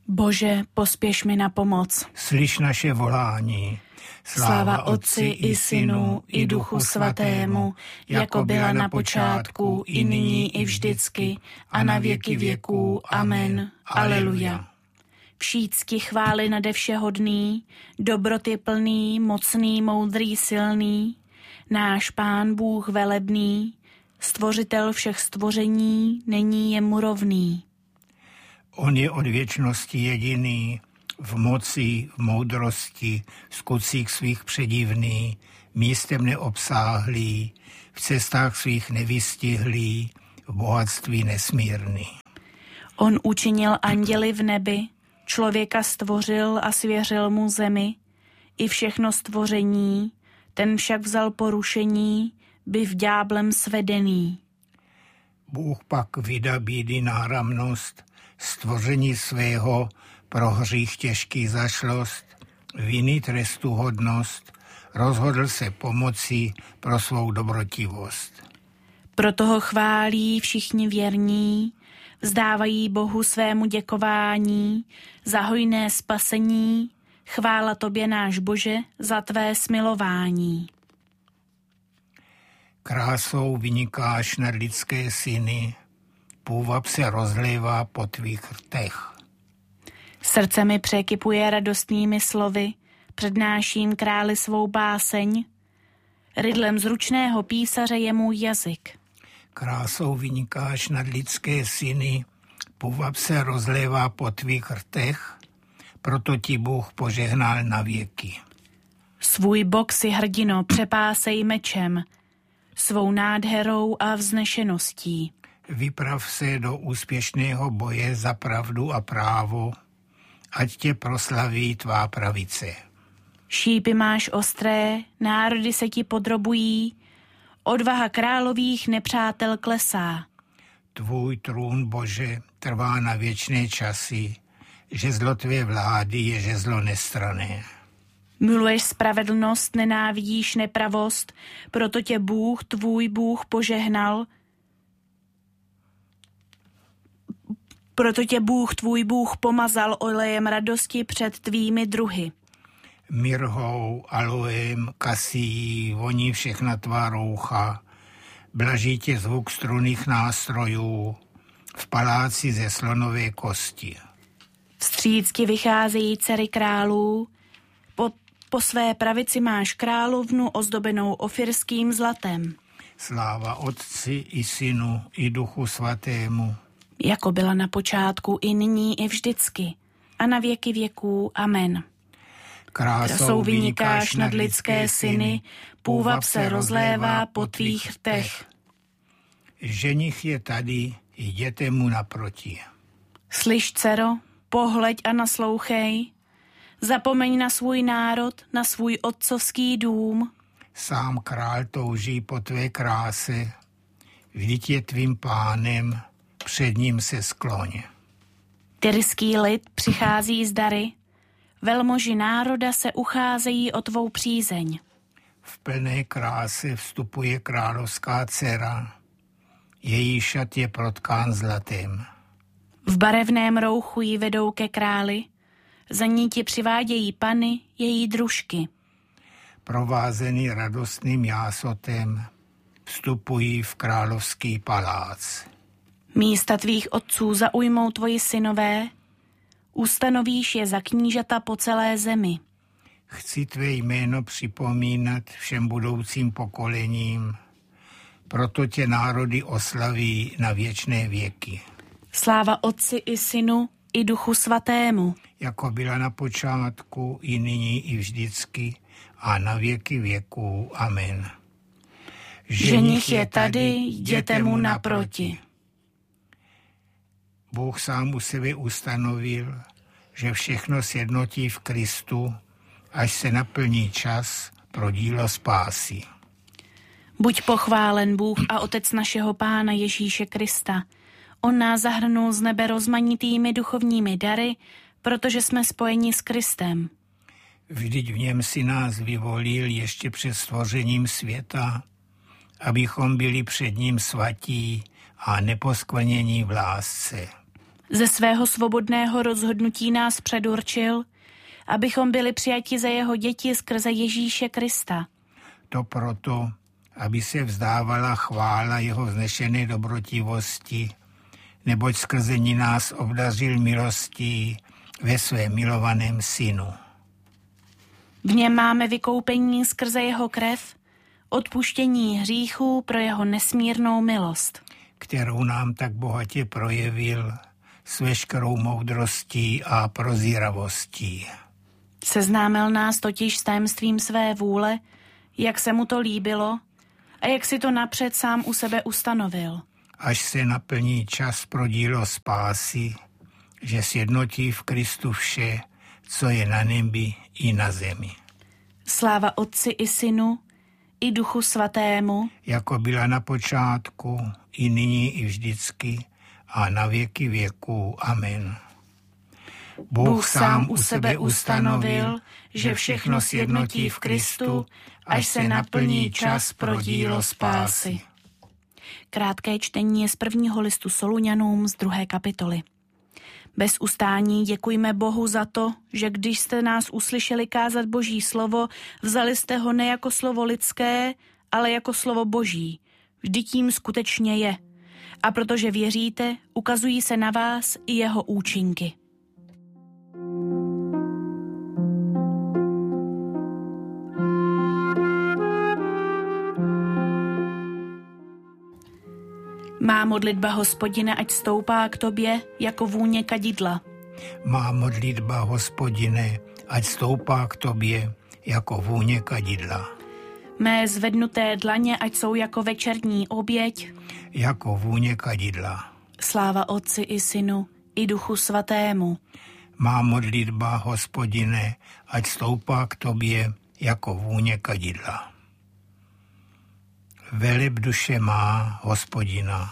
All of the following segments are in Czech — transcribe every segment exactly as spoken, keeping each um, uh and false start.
Bože, pospěš mi na pomoc. Slyš naše volání. Sláva Otci i Synu i Duchu Svatému, jako byla na počátku, i nyní, i vždycky, a na věky věků. Amen. Aleluja. Všícky chvály nade vše hodný, dobroty plný, mocný, moudrý, silný, náš Pán Bůh velebný, stvořitel všech stvoření, není jemu rovný. On je od věčnosti jediný, v moci, v moudrosti, v skutcích svých předivný, místem neobsáhlý, v cestách svých nevystihlý, v bohatství nesmírný. On učinil anděly v nebi, člověka stvořil a svěřil mu zemi, i všechno stvoření, ten však vzal porušení, byv ďáblem svedený. Bůh pak vydá bídy náramnost, stvoření svého pro hřích těžký zašlost, viny trestu hodnost, rozhodl se pomoci pro svou dobrotivost. Proto ho chválí všichni věrní, vzdávají Bohu svému děkování, za hojné spasení, chvála tobě náš Bože za tvé smilování. Krásou vynikáš nad lidské syny, půvab se rozlévá po tvých rtech. Srdce mi překypuje radostnými slovy, přednáším králi svou báseň, rydlem zručného písaře je můj jazyk. Krásou vynikáš nad lidské syny, půvab se rozlévá po tvých rtech, proto ti Bůh požehnal na věky. Svůj bok si hrdino přepásej mečem, svou nádherou a vznešeností. Vyprav se do úspěšného boje za pravdu a právo, ať tě proslaví tvá pravice. Šípy máš ostré, národy se ti podrobují, odvaha králových nepřátel klesá. Tvůj trůn, Bože, trvá na věčné časy, žezlo tvé vlády je žezlo nestranné. Miluješ spravedlnost, nenávidíš nepravost, proto tě Bůh, tvůj Bůh, požehnal. Proto tě Bůh, tvůj Bůh, pomazal olejem radosti před tvými druhy. Mirhou, aloem, kasií, voní všechna tvá roucha, blaží tě zvuk strunných nástrojů, v paláci ze slonové kosti. Vstřícky vycházejí dcery králů, po, po své pravici máš královnu ozdobenou ofirským zlatem. Sláva Otci i Synu i Duchu Svatému, jako byla na počátku, i nyní, i vždycky, a na věky věků. Amen. Krásou vynikáš nad lidské syny, půvab se rozlévá po tvých rtech. Ženich je tady, jděte mu naproti. Slyš, dcero, pohleď a naslouchej, zapomeň na svůj národ, na svůj otcovský dům. Sám král touží po tvé kráse, vždyť je tvým pánem, před ním se skloň. Tyrský lid přichází z dary, velmoži národa se ucházejí o tvou přízeň. V plné kráse vstupuje královská dcera, její šat je protkán zlatem. V barevném rouchu ji vedou ke králi, za ní ti přivádějí pany, její družky. Provázený radostným jásotem vstupují v královský palác. Místa tvých otců zaujmou tvoji synové, ustanovíš je za knížata po celé zemi. Chci tvé jméno připomínat všem budoucím pokolením, proto tě národy oslaví na věčné věky. Sláva Otci i Synu i Duchu Svatému, jako byla na počátku, i nyní, i vždycky, a na věky věků. Amen. Ženich je tady, jděte mu naproti. Bůh sám u sebe ustanovil, že všechno sjednotí v Kristu, až se naplní čas pro dílo spásy. Buď pochválen Bůh a Otec našeho Pána Ježíše Krista. On nás zahrnul z nebe rozmanitými duchovními dary, protože jsme spojeni s Kristem. Vždyť v něm si nás vyvolil ještě před stvořením světa, abychom byli před ním svatí a neposkvrnění v lásce. Ze svého svobodného rozhodnutí nás předurčil, abychom byli přijati za jeho děti skrze Ježíše Krista. To proto, aby se vzdávala chvála jeho vznešené dobrotivosti, neboť skrze ní nás obdařil milostí ve svém milovaném synu. V něm máme vykoupení skrze jeho krev, odpuštění hříchů pro jeho nesmírnou milost, kterou nám tak bohatě projevil s veškerou moudrostí a prozíravostí. Seznámil nás totiž s tajemstvím své vůle, jak se mu to líbilo a jak si to napřed sám u sebe ustanovil. Až se naplní čas pro dílo spásy, že sjednotí v Kristu vše, co je na nebi i na zemi. Sláva Otci i Synu, i Duchu Svatému, jako byla na počátku, i nyní, i vždycky, a na věky věků. Amen. Bůh, Bůh sám u sebe ustanovil, že všechno sjednotí v Kristu, až se naplní čas pro dílo spásy. Krátké čtení je z prvního listu Soluňanům z druhé kapitoly. Bez ustání děkujme Bohu za to, že když jste nás uslyšeli kázat Boží slovo, vzali jste ho ne jako slovo lidské, ale jako slovo Boží. Vždyť tím skutečně je. A protože věříte, ukazují se na vás i jeho účinky. Má modlitba Hospodina, ať stoupá k tobě jako vůně kadidla. Má modlitba Hospodine, ať stoupá k tobě jako vůně kadidla. Mé zvednuté dlaně, ať jsou jako večerní oběť, jako vůně kadidla. Sláva Otci i Synu, i Duchu Svatému. Má modlitba Hospodine, ať stoupá k tobě jako vůně kadidla. Veleb duše má Hospodina.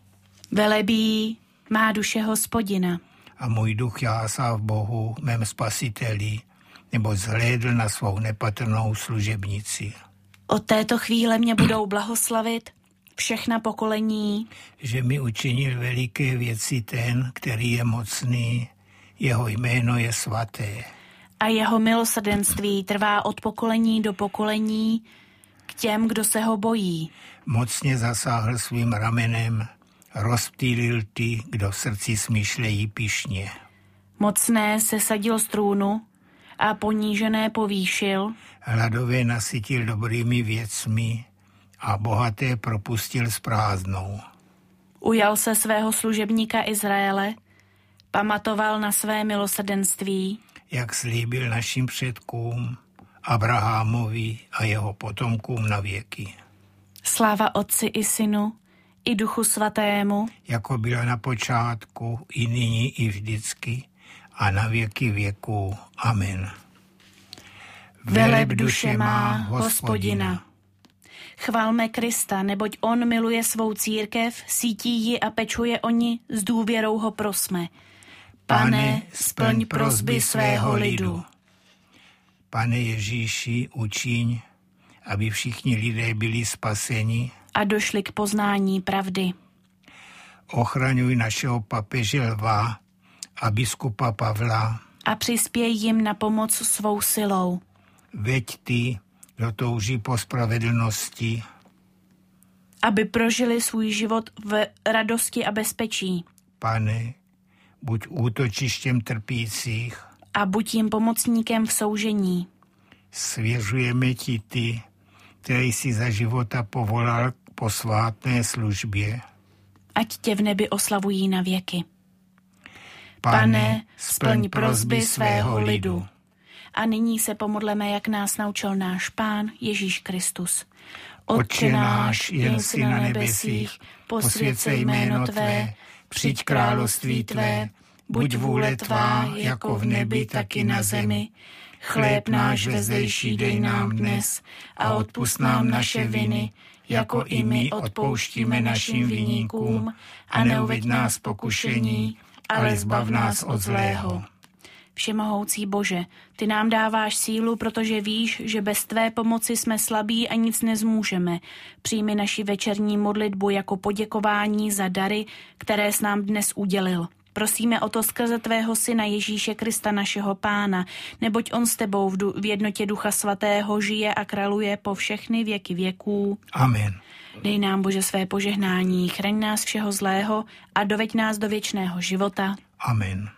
Velebí má duše Hospodina. A můj duch jásá v Bohu, mém spasiteli, nebo zhlédl na svou nepatrnou služebnici. Od této chvíle mě budou blahoslavit všechna pokolení. Že mi učinil veliké věci ten, který je mocný, jeho jméno je svaté. A jeho milosrdenství trvá od pokolení do pokolení k těm, kdo se ho bojí. Mocně zasáhl svým ramenem, rozptýlil ty, kdo v srdci smýšlejí pyšně. Mocné se sadil z trůnu a ponížené povýšil. Hladové nasytil dobrými věcmi a bohaté propustil s prázdnou. Ujal se svého služebníka Izraele, pamatoval na své milosrdenství, jak slíbil našim předkům, Abrahamovi a jeho potomkům na věky. Sláva Otci i Synu, i Duchu Svatému, jako byla na počátku, i nyní, i vždycky, a na věky věků. Amen. Veleb duše má Hospodina. Chválme Krista, neboť on miluje svou církev, sítí ji a pečuje o ni, s důvěrou ho prosme. Pane, splň prosby svého lidu. Pane Ježíši, učiň, aby všichni lidé byli spaseni a došli k poznání pravdy. Ochraňuj našeho papeže Lva a biskupa Pavla a přispěj jim na pomoc svou silou. Veď ty, kdo touží po spravedlnosti, aby prožili svůj život v radosti a bezpečí. Pane, buď útočištěm trpících a buď jim pomocníkem v soužení. Svěřujeme ti ty, který jsi za života povolal k posvátné službě. Ať tě v nebi oslavují na věky. Pane, Pane splň prosby svého lidu. A nyní se pomodleme, jak nás naučil náš Pán Ježíš Kristus. Otče náš, jen jsi na nebesích, posvěť se jméno tvé, přijď království tvé, buď vůle tvá, jako v nebi, tak i na zemi. Chléb náš vezdejší dej nám dnes a odpusť nám naše viny, jako i my odpouštíme našim viníkům, a neuveď nás pokušení, ale zbav nás od zlého. Všemohoucí Bože, ty nám dáváš sílu, protože víš, že bez tvé pomoci jsme slabí a nic nezmůžeme. Přijmi naši večerní modlitbu jako poděkování za dary, které jsi nám dnes udělil. Prosíme o to skrze tvého syna Ježíše Krista, našeho Pána, neboť on s tebou v, du- v jednotě Ducha Svatého žije a králuje po všechny věky věků. Amen. Dej nám, Bože, své požehnání, chraň nás všeho zlého a doveď nás do věčného života. Amen.